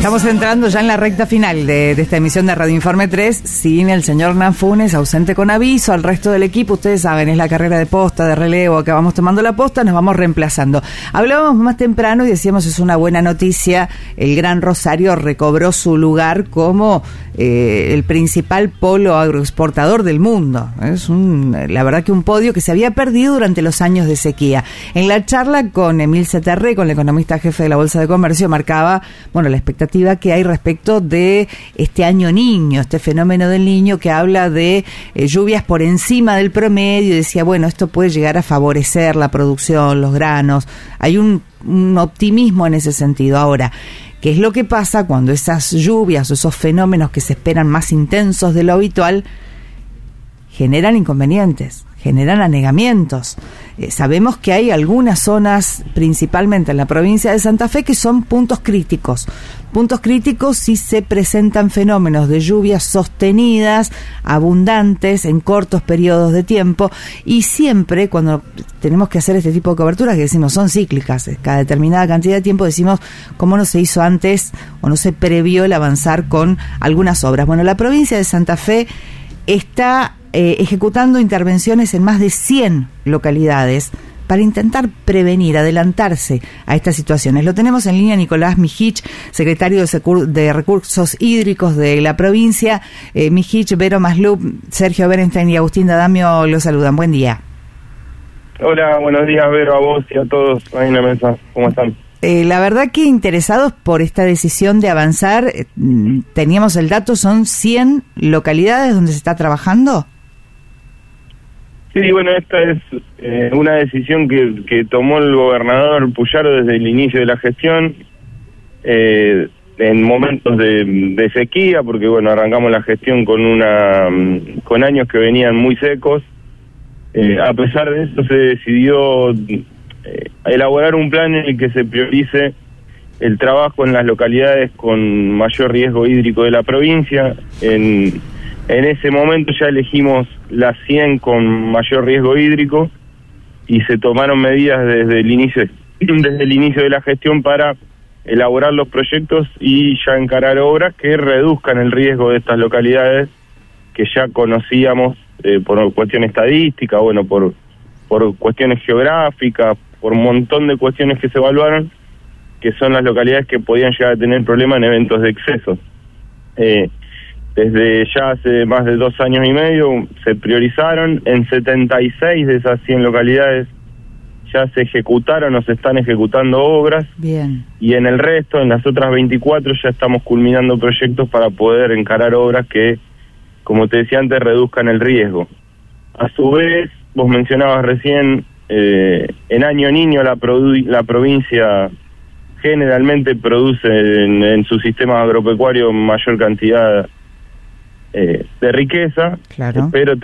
Estamos entrando ya en la recta final de esta emisión de Radio Informe 3, sin el señor Hernán Funes, ausente con aviso. Al resto del equipo, ustedes saben, es la carrera de posta, de relevo, acá vamos tomando la posta, nos vamos reemplazando. Hablábamos más temprano y decíamos, es una buena noticia, el Gran Rosario recobró su lugar como el principal polo agroexportador del mundo. Es la verdad que un podio que se había perdido durante los años de sequía. En la charla con Emil Ceterré, con el economista jefe de la Bolsa de Comercio, marcaba, bueno, la expectativa que hay respecto de este año Niño, este fenómeno del Niño que habla de lluvias por encima del promedio, y decía, bueno, esto puede llegar a favorecer la producción, los granos. Hay un optimismo en ese sentido. Ahora, ¿qué es lo que pasa cuando esas lluvias o esos fenómenos que se esperan más intensos de lo habitual generan inconvenientes, generan anegamientos? Sabemos que hay algunas zonas, principalmente en la provincia de Santa Fe, que son puntos críticos si se presentan fenómenos de lluvias sostenidas, abundantes, en cortos periodos de tiempo, y siempre cuando tenemos que hacer este tipo de coberturas, que decimos son cíclicas, cada determinada cantidad de tiempo decimos cómo no se hizo antes o no se previó el avanzar con algunas obras. Bueno, la provincia de Santa Fe está ejecutando intervenciones en más de 100 localidades para intentar prevenir, adelantarse a estas situaciones. Lo tenemos en línea Nicolás Mijich, secretario de Recursos Hídricos de la provincia. Mijich, Vero Maslup, Sergio Berenstein y Agustín D'Adamio los saludan. Buen día. Hola, buenos días, Vero, a vos y a todos ahí en la mesa. ¿Cómo están? La verdad que interesados por esta decisión de avanzar. Teníamos el dato, son 100 localidades donde se está trabajando. Sí, bueno, esta es una decisión que tomó el gobernador Puyaro desde el inicio de la gestión, en momentos de sequía, porque bueno, arrancamos la gestión con años que venían muy secos. A pesar de eso se decidió elaborar un plan en el que se priorice el trabajo en las localidades con mayor riesgo hídrico de la provincia. En ese momento ya elegimos las 100 con mayor riesgo hídrico y se tomaron medidas desde el inicio de la gestión para elaborar los proyectos y ya encarar obras que reduzcan el riesgo de estas localidades que ya conocíamos por cuestión estadística, bueno, por cuestiones geográficas, por un montón de cuestiones que se evaluaron, que son las localidades que podían llegar a tener problemas en eventos de exceso. Desde ya hace más de 2 años y medio se priorizaron. En 76 de esas 100 localidades ya se ejecutaron o se están ejecutando obras. Bien. Y en el resto, en las otras 24, ya estamos culminando proyectos para poder encarar obras que, como te decía antes, reduzcan el riesgo. A su vez, vos mencionabas recién, en año Niño la provincia generalmente produce en su sistema agropecuario mayor cantidad de riqueza, claro, pero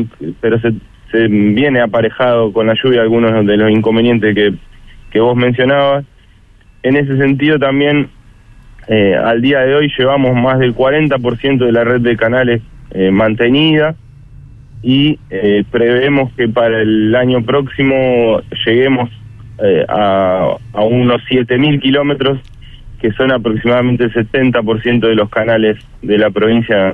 se viene aparejado con la lluvia algunos de los inconvenientes que vos mencionabas. En ese sentido también, al día de hoy llevamos más del 40% de la red de canales mantenida, y prevemos que para el año próximo lleguemos a unos 7.000 kilómetros, que son aproximadamente el 70% de los canales de la provincia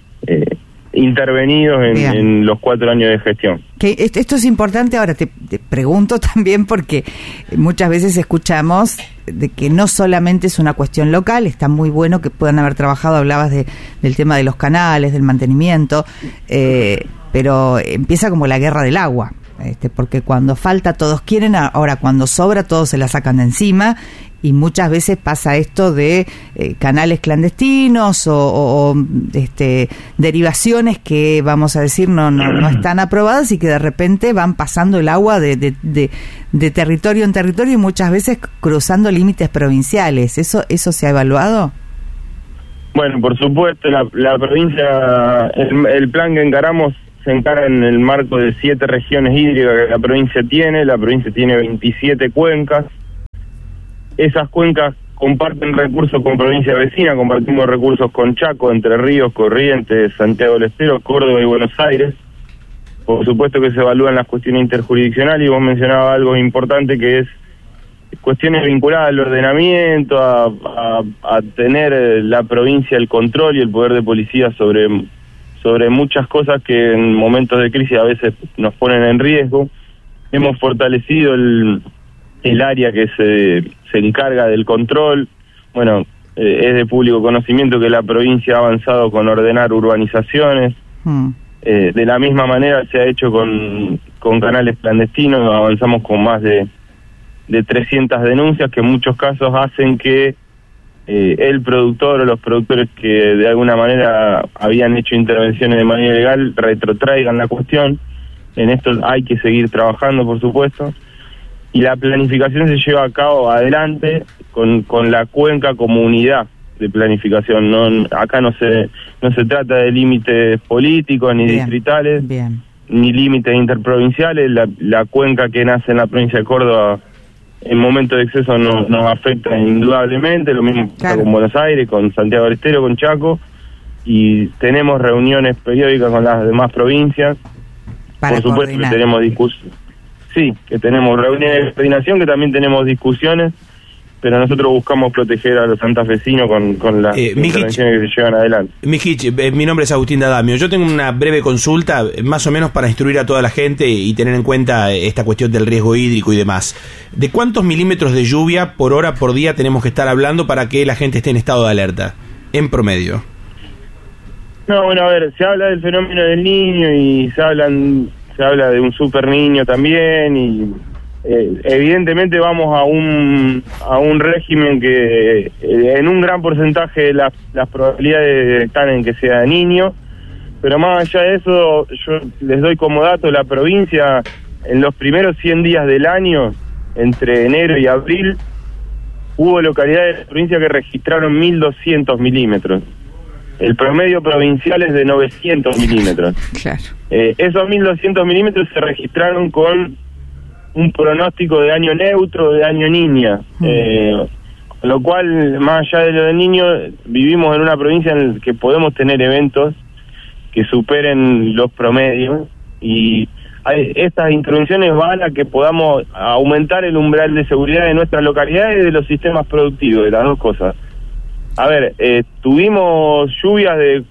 intervenidos en los 4 años de gestión. Que esto es importante. Ahora te pregunto también, porque muchas veces escuchamos de que no solamente es una cuestión local. Está muy bueno que puedan haber trabajado, hablabas del tema de los canales, del mantenimiento, pero empieza como la guerra del agua, porque cuando falta todos quieren, ahora cuando sobra todos se la sacan de encima. Y muchas veces pasa esto de canales clandestinos o derivaciones que, vamos a decir, no están aprobadas, y que de repente van pasando el agua de territorio en territorio y muchas veces cruzando límites provinciales. ¿Eso se ha evaluado? Bueno, por supuesto, la provincia, el plan que encaramos se encara en el marco de 7 regiones hídricas que la provincia tiene. La provincia tiene 27 cuencas. Esas cuencas comparten recursos con provincias vecinas, compartimos recursos con Chaco, Entre Ríos, Corrientes, Santiago del Estero, Córdoba y Buenos Aires. Por supuesto que se evalúan las cuestiones interjurisdiccionales, y vos mencionabas algo importante, que es cuestiones vinculadas al ordenamiento, a tener la provincia el control y el poder de policía sobre muchas cosas que en momentos de crisis a veces nos ponen en riesgo. Hemos fortalecido el área que se encarga del control. Bueno, es de público conocimiento que la provincia ha avanzado con ordenar urbanizaciones. De la misma manera se ha hecho con canales clandestinos. Avanzamos con más de 300 denuncias que en muchos casos hacen que el productor o los productores que de alguna manera habían hecho intervenciones de manera ilegal retrotraigan la cuestión. En esto hay que seguir trabajando, por supuesto, y la planificación se lleva a cabo adelante con la cuenca como unidad de planificación. Acá no se trata de límites políticos ni distritales, ni límites interprovinciales. La cuenca que nace en la provincia de Córdoba en momentos de exceso nos afecta indudablemente, lo mismo pasa con Buenos Aires, con Santiago del Estero, con Chaco, y tenemos reuniones periódicas con las demás provincias. Por supuesto coordinar. Que tenemos discusiones, sí, que tenemos reuniones de coordinación, que también tenemos discusiones, pero nosotros buscamos proteger a los santafesinos con las intervenciones que se llevan adelante. Mijich, mi nombre es Agustín D'Adamio. Yo tengo una breve consulta, más o menos para instruir a toda la gente y tener en cuenta esta cuestión del riesgo hídrico y demás. ¿De cuántos milímetros de lluvia por hora, por día tenemos que estar hablando para que la gente esté en estado de alerta, en promedio? No, bueno, a ver, se habla del fenómeno del niño y se habla de un super niño también, y evidentemente vamos a un régimen que en un gran porcentaje las probabilidades están en que sea niño, pero más allá de eso, yo les doy como dato, la provincia en los primeros 100 días del año, entre enero y abril, hubo localidades de la provincia que registraron 1.200 milímetros. El promedio provincial es de 900 milímetros. Claro. Esos 1.200 milímetros se registraron con un pronóstico de año neutro, de año niña. Con lo cual, más allá de lo del niño, vivimos en una provincia en la que podemos tener eventos que superen los promedios, y estas intervenciones van a que podamos aumentar el umbral de seguridad de nuestras localidades y de los sistemas productivos, de las dos cosas. A ver, tuvimos lluvias de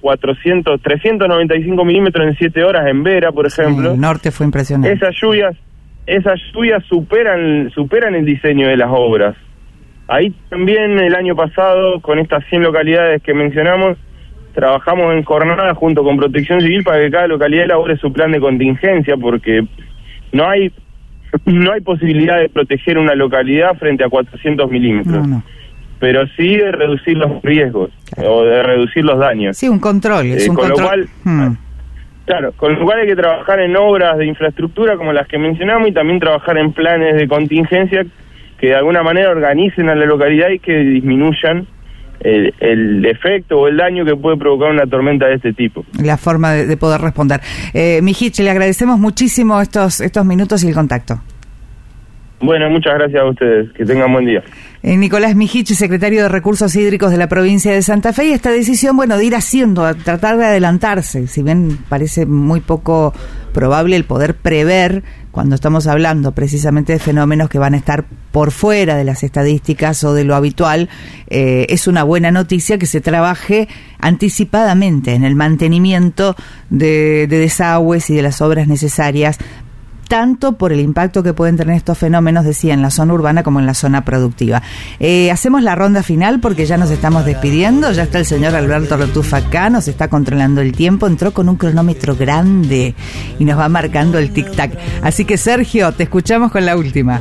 395 milímetros en 7 horas en Vera, por ejemplo. El norte fue impresionante. Esas lluvias superan el diseño de las obras. Ahí también el año pasado, con estas 100 localidades que mencionamos, trabajamos en jornada junto con Protección Civil para que cada localidad elabore su plan de contingencia, porque no hay posibilidad de proteger una localidad frente a 400 milímetros. No. Pero sí de reducir los riesgos, o de reducir los daños. Sí, un control, es un con control. Lo cual, claro, con lo cual hay que trabajar en obras de infraestructura como las que mencionamos, y también trabajar en planes de contingencia que de alguna manera organicen a la localidad y que disminuyan el efecto o el daño que puede provocar una tormenta de este tipo. La forma de poder responder. Mijich, le agradecemos muchísimo estos minutos y el contacto. Bueno, muchas gracias a ustedes. Que tengan buen día. Nicolás Mijich, secretario de Recursos Hídricos de la provincia de Santa Fe, y esta decisión, de ir haciendo, tratar de adelantarse, si bien parece muy poco probable el poder prever cuando estamos hablando precisamente de fenómenos que van a estar por fuera de las estadísticas o de lo habitual, es una buena noticia que se trabaje anticipadamente en el mantenimiento de desagües y de las obras necesarias, tanto por el impacto que pueden tener estos fenómenos, decía, en la zona urbana como en la zona productiva. Hacemos la ronda final porque ya nos estamos despidiendo. Ya está el señor Alberto Rotufa acá, nos está controlando el tiempo, entró con un cronómetro grande y nos va marcando el tic-tac. Así que, Sergio, te escuchamos con la última.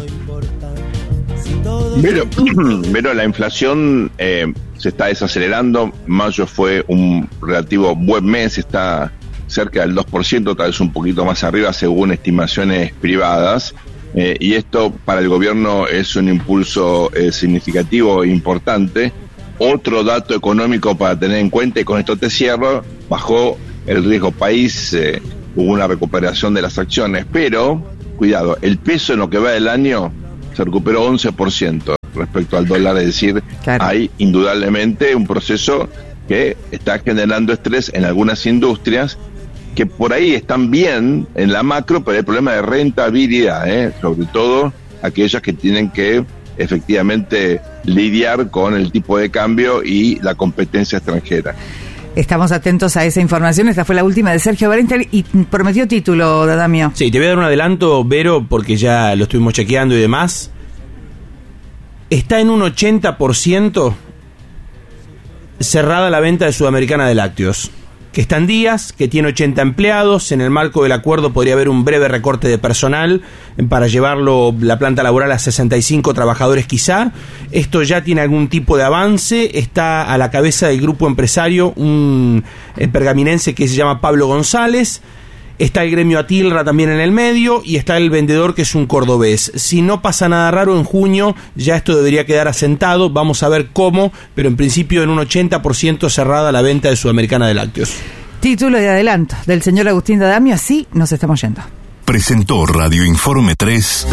Pero la inflación se está desacelerando. Mayo fue un relativo buen mes, está cerca del 2%, tal vez un poquito más arriba según estimaciones privadas, y esto para el gobierno es un impulso significativo e importante. Otro dato económico para tener en cuenta, y con esto te cierro: bajó el riesgo país, hubo una recuperación de las acciones, pero cuidado, el peso en lo que va del año se recuperó 11% respecto al dólar, es decir, claro, hay indudablemente un proceso que está generando estrés en algunas industrias que por ahí están bien en la macro, pero hay problema de rentabilidad, sobre todo aquellas que tienen que efectivamente lidiar con el tipo de cambio y la competencia extranjera. Estamos atentos a esa información. Esta fue la última de Sergio Bernstein y prometió título, Damio. Sí, te voy a dar un adelanto, Vero, porque ya lo estuvimos chequeando y demás. Está en un 80% cerrada la venta de Sudamericana de Lácteos, que está en días, que tiene 80 empleados. En el marco del acuerdo podría haber un breve recorte de personal para llevarlo la planta laboral a 65 trabajadores quizá. Esto ya tiene algún tipo de avance. Está a la cabeza del grupo empresario un pergaminense que se llama Pablo González. Está el gremio Atilra también en el medio y está el vendedor, que es un cordobés. Si no pasa nada raro, en junio ya esto debería quedar asentado. Vamos a ver cómo, pero en principio en un 80% cerrada la venta de Sudamericana de Lácteos. Título de adelanto del señor Agustín Damio. Así nos estamos yendo. Presentó Radio Informe 3,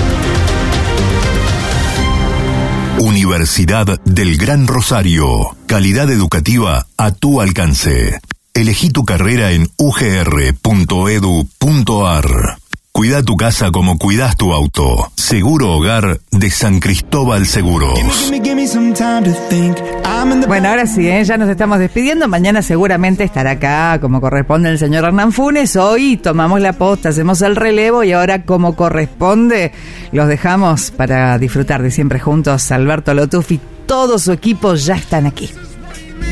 Universidad del Gran Rosario. Calidad educativa a tu alcance. Elegí tu carrera en ugr.edu.ar. Cuida tu casa como cuidas tu auto. Seguro Hogar de San Cristóbal Seguros. Bueno, ahora sí, ya nos estamos despidiendo. Mañana seguramente estará acá como corresponde el señor Hernán Funes. Hoy tomamos la posta, hacemos el relevo y ahora, como corresponde, los dejamos para disfrutar de siempre juntos. Alberto Lotuf y todo su equipo ya están aquí.